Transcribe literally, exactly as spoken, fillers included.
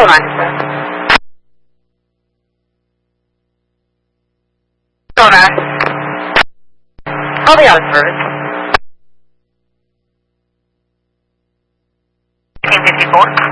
line. Sonar. Call the auto service. eighteen fifty-four.